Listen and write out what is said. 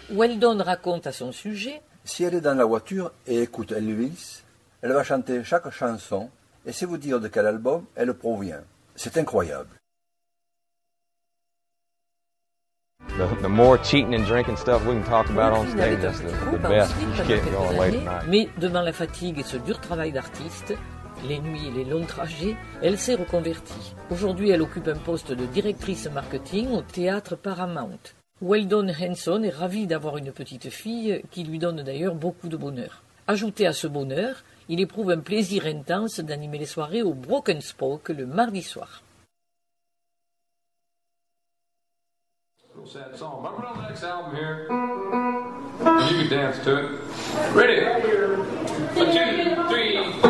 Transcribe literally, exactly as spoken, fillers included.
Weldon raconte à son sujet: si elle est dans la voiture et écoute Elvis, elle va chanter chaque chanson et c'est vous dire de quel album elle provient. C'est incroyable. The, the more cheating and drinking stuff we can talk about on stage, that's the, the best. You get going late at night. Mais devant la fatigue et ce dur travail d'artiste, les nuits et les longs trajets, elle s'est reconvertie. Aujourd'hui, elle occupe un poste de directrice marketing au théâtre Paramount. Weldon Henson est ravi d'avoir une petite fille qui lui donne d'ailleurs beaucoup de bonheur. Ajouté à ce bonheur, il éprouve un plaisir intense d'animer les soirées au Broken Spoke le mardi soir. Sad song. I'm putting on the next album here. You can dance to it. Ready? One, two, three.